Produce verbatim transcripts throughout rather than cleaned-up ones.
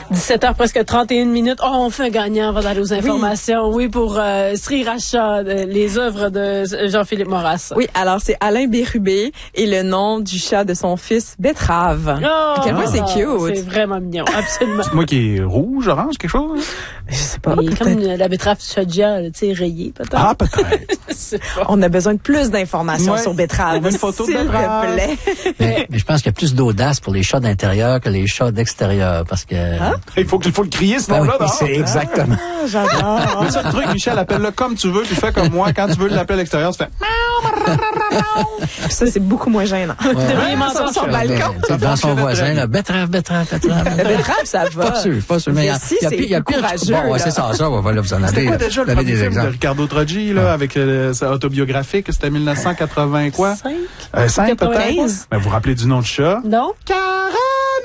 dix-sept heures, presque trente et une minutes. Oh, on fait un gagnant avant d'aller aux informations. Oui, oui pour euh, Sriracha, euh, les œuvres de Jean-Philippe Maurras. Oui, alors c'est Alain Bérubé et le nom du chat de son fils, Betrave. Oh, à quel point c'est cute. C'est vraiment mignon, absolument. C'est moi qui est rouge, orange, quelque chose? Je sais pas. Et comme la betterave Chodja, tu sais, rayée, peut-être. Ah, peut-être. On a besoin de plus d'informations ouais. sur Betrave. On veut une photo de S'il Betrave. te plaît. mais, mais je pense qu'il y a plus d'audace pour les chats d'intérieur que les chats d'extérieur, parce que... Hein? Il faut qu'il faut le crier, ce Ben nom-là, oui, non? c'est exactement. Ah, j'adore. Mais ça, le truc, Michel, appelle-le comme tu veux, puis fais comme moi. Quand tu veux l'appeler à l'extérieur, tu fais... Ça, c'est beaucoup moins gênant. Ouais. devriez m'entendre sur son sur balcon. Ben, dans son voisin, là, betterave, betterave, betterave. La betterave, ça va. Pas sûr, pas sûr. Mais il y a, si, il y a, c'est il y a pire. courageux, Bon, ouais, là. c'est ça, ça, voilà, vous en avez. C'était quoi déjà vous le avez premier des film de exemples. Ricardo Troggi, là, avec euh, sa autobiographique? C'était mille neuf cent quatre-vingts quoi? Cinq? Euh, cinq, peut-être? quatre-vingt-quinze. Ben, vous vous rappelez du nom de chat? Non? Caramel!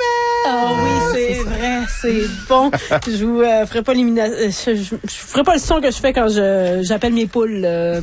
Ah oui, c'est vrai, c'est bon. Je vous euh, ferai pas l'élimination. Je, je, je ferai pas le son que je fais quand je j'appelle mes poules euh,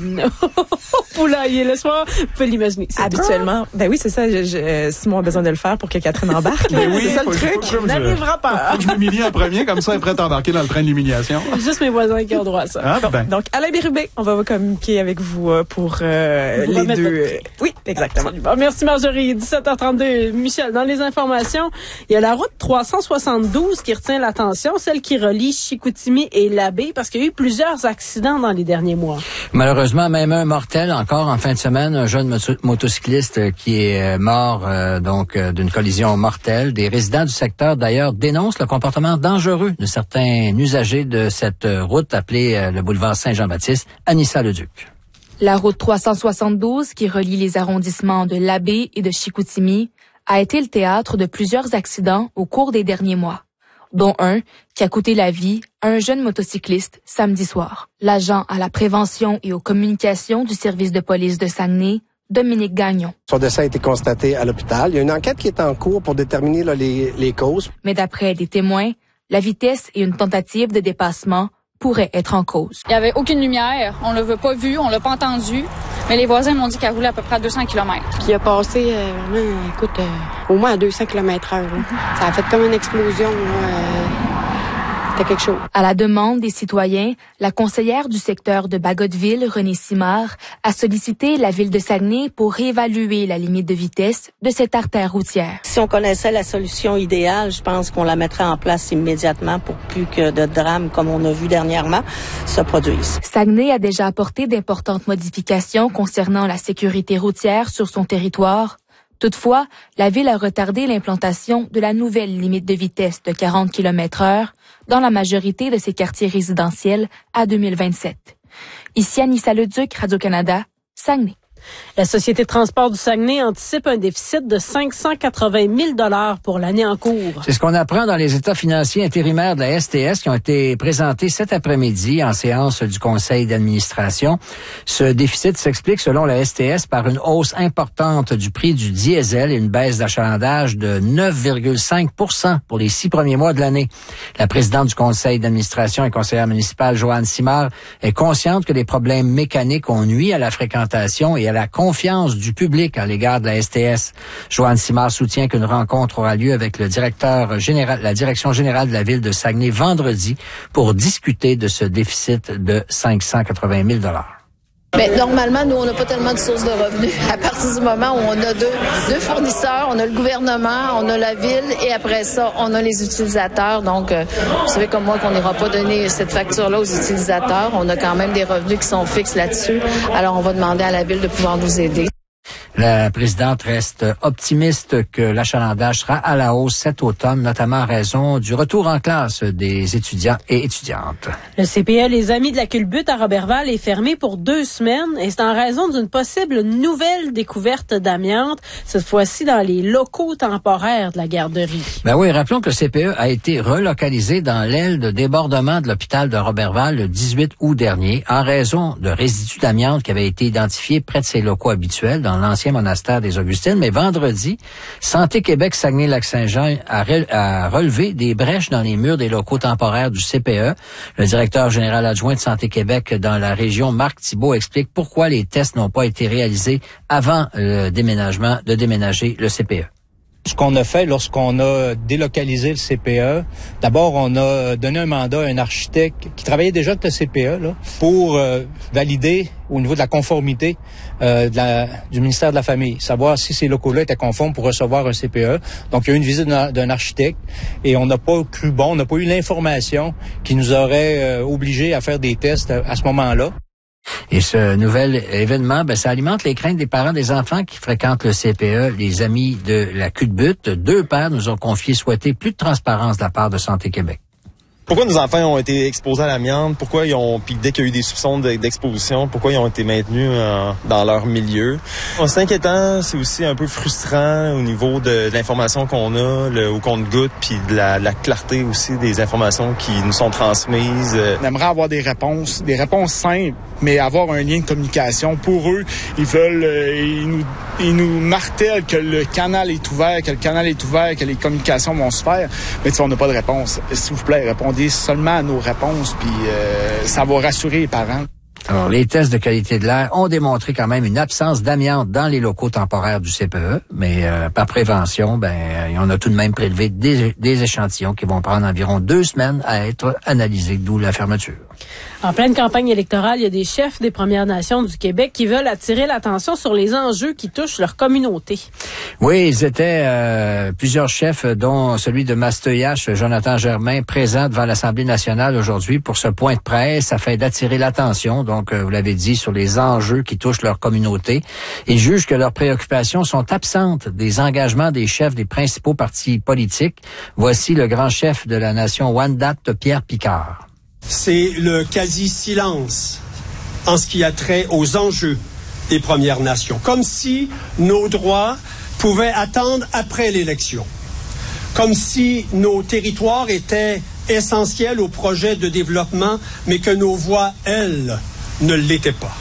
au poulailler le soir. Vous pouvez l'imaginer. C'est Habituellement, ben oui, c'est ça. Je, je, Simon a besoin de le faire pour que Catherine embarque. Mais oui, c'est ça le faut- truc. faut que je- n'arrivera pas. Faut que je m'humilie en premier, comme ça, elle est prête à embarquer dans le train de l'humiliation. Juste mes voisins qui ont droit à ça. Ah, ben. Donc, Alain Bérubé, on va communiquer avec vous euh, pour euh, Vous les remettre deux. votre- euh, Oui, exactement. Absolument. Merci Marjorie. dix-sept heures trente-deux. Michel, dans les informations, il y a la route trois cent soixante-douze qui retient l'attention, celle qui relie Chicoutimi et Labbé, parce qu'il y a eu plusieurs accidents dans les derniers mois. Malheureusement, même un mortel encore en fin de semaine, un jeune moto- motocycliste qui est mort euh, donc euh, d'une collision mortelle. Des résidents du secteur d'ailleurs dénoncent le comportement dangereux de certains usagers de cette euh, route appelée euh, le boulevard Saint-Jean-Baptiste. Anissa Leduc. La route trois cent soixante-douze, qui relie les arrondissements de Labbé et de Chicoutimi, a été le théâtre de plusieurs accidents au cours des derniers mois, dont un qui a coûté la vie à un jeune motocycliste samedi soir. L'agent à la prévention et aux communications du service de police de Saguenay, Dominique Gagnon. Son décès a été constaté à l'hôpital. Il y a une enquête qui est en cours pour déterminer là, les, les causes. Mais d'après des témoins, la vitesse et une tentative de dépassement pourraient être en cause. Il n'y avait aucune lumière, on ne l'a pas vu, on l'a pas entendu, mais les voisins m'ont dit qu'elle roulait à peu près à deux cents kilomètres. Qui a passé euh, vraiment, écoute, euh, au moins à deux cents kilomètres heure. Mm-hmm. Ça a fait comme une explosion. Là, euh, c'était quelque chose. À la demande des citoyens, la conseillère du secteur de Bagotville, Renée Simard, a sollicité la ville de Saguenay pour réévaluer la limite de vitesse de cette artère routière. Si on connaissait la solution idéale, je pense qu'on la mettrait en place immédiatement pour plus que de drames, comme on a vu dernièrement, se produisent. Saguenay a déjà apporté d'importantes modifications concernant la sécurité routière sur son territoire. Toutefois, la ville a retardé l'implantation de la nouvelle limite de vitesse de quarante kilomètres heure dans la majorité de ses quartiers résidentiels à deux mille vingt-sept. Ici Anissa Leduc, Radio-Canada, Saguenay. La Société de transport du Saguenay anticipe un déficit de cinq cent quatre-vingt mille dollars pour l'année en cours. C'est ce qu'on apprend dans les états financiers intérimaires de la S T S qui ont été présentés cet après-midi en séance du conseil d'administration. Ce déficit s'explique selon la S T S par une hausse importante du prix du diesel et une baisse d'achalandage de neuf virgule cinq pour cent pour les six premiers mois de l'année. La présidente du conseil d'administration et conseillère municipale, Joanne Simard, est consciente que les problèmes mécaniques ont nui à la fréquentation et à la confiance du public à l'égard de la S T S. Joanne Simard soutient qu'une rencontre aura lieu avec le directeur général, la direction générale de la ville de Saguenay vendredi pour discuter de ce déficit de cinq cent quatre-vingt mille dollars. Mais normalement, nous, on n'a pas tellement de sources de revenus. À partir du moment où on a deux, deux fournisseurs, on a le gouvernement, on a la ville et après ça, on a les utilisateurs. Donc, euh, vous savez comme moi qu'on n'ira pas donner cette facture-là aux utilisateurs. On a quand même des revenus qui sont fixes là-dessus. Alors, on va demander à la ville de pouvoir nous aider. La présidente reste optimiste que l'achalandage sera à la hausse cet automne, notamment en raison du retour en classe des étudiants et étudiantes. Le C P E Les Amis de la Culbute à Roberval est fermé pour deux semaines et c'est en raison d'une possible nouvelle découverte d'amiante, cette fois-ci dans les locaux temporaires de la garderie. Ben oui, rappelons que le C P E a été relocalisé dans l'aile de débordement de l'hôpital de Roberval le dix-huit août dernier en raison de résidus d'amiante qui avaient été identifiés près de ses locaux habituels dans l'ancien monastère des Augustines. Mais vendredi, Santé Québec Saguenay-Lac-Saint-Jean a, re- a relevé des brèches dans les murs des locaux temporaires du C P E. Le directeur général adjoint de Santé Québec dans la région, Marc Thibault, explique pourquoi les tests n'ont pas été réalisés avant le déménagement de déménager le C P E. Ce qu'on a fait lorsqu'on a délocalisé le C P E, d'abord, on a donné un mandat à un architecte qui travaillait déjà avec le C P E là, pour euh, valider au niveau de la conformité euh, de la, du ministère de la Famille, savoir si ces locaux-là étaient conformes pour recevoir un C P E. Donc, il y a eu une visite d'un, d'un architecte et on n'a pas cru bon, on n'a pas eu l'information qui nous aurait euh, obligés à faire des tests à, à ce moment-là. Et ce nouvel événement, ben, ça alimente les craintes des parents des enfants qui fréquentent le C P E, les amis de la culbute. Deux pères nous ont confié souhaiter plus de transparence de la part de Santé Québec. Pourquoi nos enfants ont été exposés à l'amiante? Pourquoi ils ont, puis dès qu'il y a eu des soupçons d'exposition, pourquoi ils ont été maintenus euh, dans leur milieu? C'est inquiétant, c'est aussi un peu frustrant au niveau de, de l'information qu'on a, le, au compte-gouttes, puis de la, de la clarté aussi des informations qui nous sont transmises. On aimerait avoir des réponses, des réponses simples, mais avoir un lien de communication. Pour eux, ils veulent, euh, ils nous, ils nous martèlent que le canal est ouvert, que le canal est ouvert, que les communications vont se faire, mais tu sais, on n'a pas de réponse. S'il vous plaît, répondez seulement à nos réponses, puis euh, ça va rassurer les parents. Alors, les tests de qualité de l'air ont démontré quand même une absence d'amiante dans les locaux temporaires du C P E, mais euh, par prévention, ben, on a tout de même prélevé des, des échantillons qui vont prendre environ deux semaines à être analysés, d'où la fermeture. En pleine campagne électorale, il y a des chefs des Premières Nations du Québec qui veulent attirer l'attention sur les enjeux qui touchent leur communauté. Oui, ils étaient euh, plusieurs chefs, dont celui de Masteuillache, Jonathan Germain, présent devant l'Assemblée nationale aujourd'hui pour ce point de presse afin d'attirer l'attention, donc euh, vous l'avez dit, sur les enjeux qui touchent leur communauté. Ils jugent que leurs préoccupations sont absentes des engagements des chefs des principaux partis politiques. Voici le grand chef de la nation Wendat, Pierre Picard. C'est le quasi-silence en ce qui a trait aux enjeux des Premières Nations. Comme si nos droits pouvaient attendre après l'élection. Comme si nos territoires étaient essentiels au projet de développement, mais que nos voix, elles, ne l'étaient pas.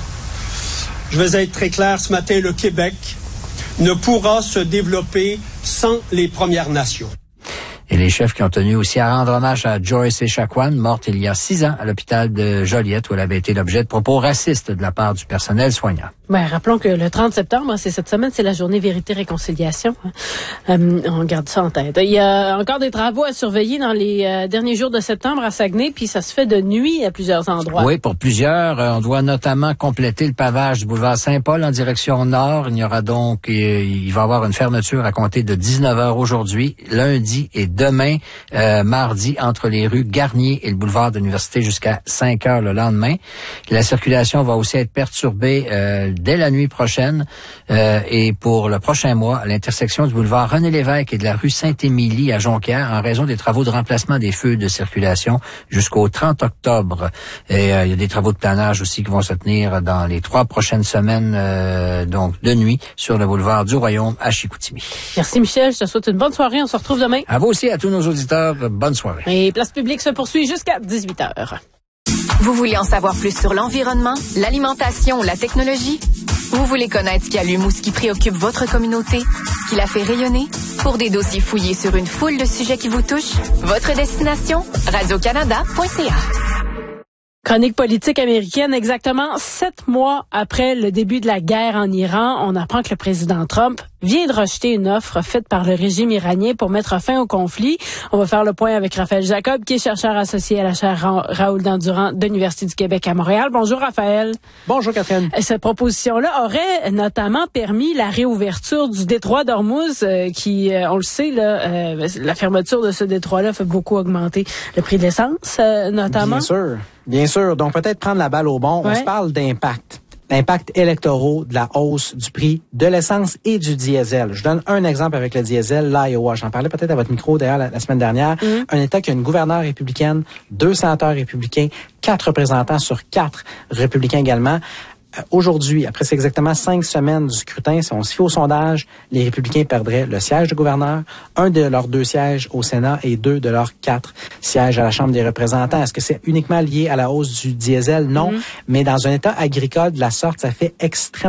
Je vais être très clair ce matin, le Québec ne pourra se développer sans les Premières Nations. Et les chefs qui ont tenu aussi à rendre hommage à Joyce Echaquan, morte il y a six ans à l'hôpital de Joliette, où elle avait été l'objet de propos racistes de la part du personnel soignant. Ben, rappelons que le trente septembre, c'est cette semaine, c'est la journée Vérité-Réconciliation. Euh, on garde ça en tête. Il y a encore des travaux à surveiller dans les euh, derniers jours de septembre à Saguenay, puis ça se fait de nuit à plusieurs endroits. Oui, pour plusieurs. On doit notamment compléter le pavage du boulevard Saint-Paul en direction nord. Il y aura donc, il va y avoir une fermeture à compter de dix-neuf heures aujourd'hui, lundi et demain, euh, mardi, entre les rues Garnier et le boulevard de l'Université jusqu'à cinq heures le lendemain. La circulation va aussi être perturbée euh, dès la nuit prochaine euh, et pour le prochain mois à l'intersection du boulevard René-Lévesque et de la rue Sainte-Émilie à Jonquière en raison des travaux de remplacement des feux de circulation jusqu'au trente octobre. Et euh, il y a des travaux de planage aussi qui vont se tenir dans les trois prochaines semaines, euh, donc de nuit, sur le boulevard du Royaume à Chicoutimi. Merci Michel, je te souhaite une bonne soirée. On se retrouve demain. À vous aussi, à tous nos auditeurs, bonne soirée. Et Place Publique se poursuit jusqu'à dix-huit heures. Vous voulez en savoir plus sur l'environnement, l'alimentation ou la technologie? Vous voulez connaître ce qui allume ou ce qui préoccupe votre communauté, ce qui la fait rayonner? Pour des dossiers fouillés sur une foule de sujets qui vous touchent, votre destination, radio canada point c a. Chronique politique américaine, exactement sept mois après le début de la guerre en Iran, on apprend que le président Trump vient de rejeter une offre faite par le régime iranien pour mettre fin au conflit. On va faire le point avec Raphaël Jacob, qui est chercheur associé à la chaire Ra- Raoul Dandurand de l'Université du Québec à Montréal. Bonjour Raphaël. Bonjour Catherine. Cette proposition-là aurait notamment permis la réouverture du détroit d'Ormuz, euh, qui, euh, on le sait, là, euh, la fermeture de ce détroit-là fait beaucoup augmenter le prix de l'essence, euh, notamment. Bien sûr. Bien sûr. Donc, peut-être prendre la balle au bon. Ouais. On se parle d'impact. D'impact électoraux de la hausse du prix de l'essence et du diesel. Je donne un exemple avec le diesel, l'Iowa. J'en parlais peut-être à votre micro, d'ailleurs, la, la semaine dernière. Mm-hmm. Un État qui a une gouverneure républicaine, deux sénateurs républicains, quatre représentants sur quatre républicains également. Aujourd'hui, après c'est exactement cinq semaines du scrutin, si on se fie au sondage, les républicains perdraient le siège de gouverneur, un de leurs deux sièges au Sénat et deux de leurs quatre sièges à la Chambre des représentants. Est-ce que c'est uniquement lié à la hausse du diesel? Non. Mm-hmm. Mais dans un État agricole de la sorte, ça fait extrêmement